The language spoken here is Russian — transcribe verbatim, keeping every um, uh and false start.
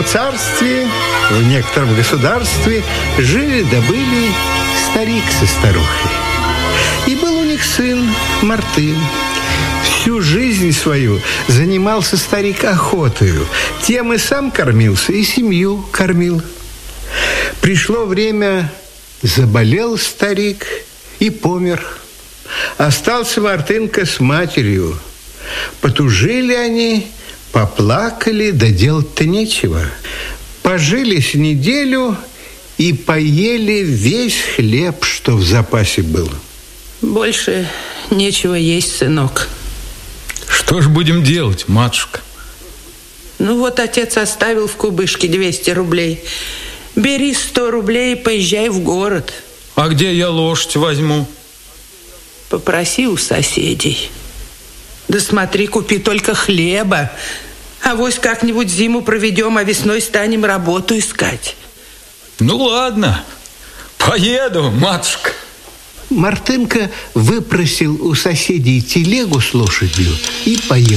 царстве, в некотором государстве жили да были старик со старухой. И был у них сын Мартын. Всю жизнь свою занимался старик охотою. Тем и сам кормился, и семью кормил. Пришло время, заболел старик и помер. Остался Мартынка с матерью. Потужили они, поплакали, да делать-то нечего. Пожили с неделю и поели весь хлеб, что в запасе был. Больше нечего есть, сынок. Что ж будем делать, матушка? Ну вот отец оставил в кубышке двести рублей. Бери сто рублей и поезжай в город. А где я лошадь возьму? Попроси у соседей. Да смотри, купи только хлеба. Авось как-нибудь зиму проведем, а весной станем работу искать. Ну ладно, поеду, матушка. Мартынка выпросил у соседей телегу с лошадью и поехал.